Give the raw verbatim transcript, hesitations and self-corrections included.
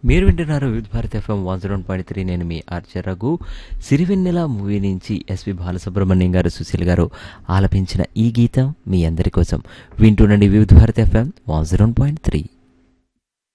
మీరు వింటున్నారు వివిధ Bharati FM one zero point three. నేను మీ ఆర్చర్ రఘు. సిరివెన్నెల మూవీ నుంచి ఎస్వి బాలసుబ్రహ్మణ్యం గారు, సుశీల్ గారు ఆలపించిన ఈ గీతం మీ అందరి కోసం. వింటుండండి వివిధ Bharati FM one zero point three.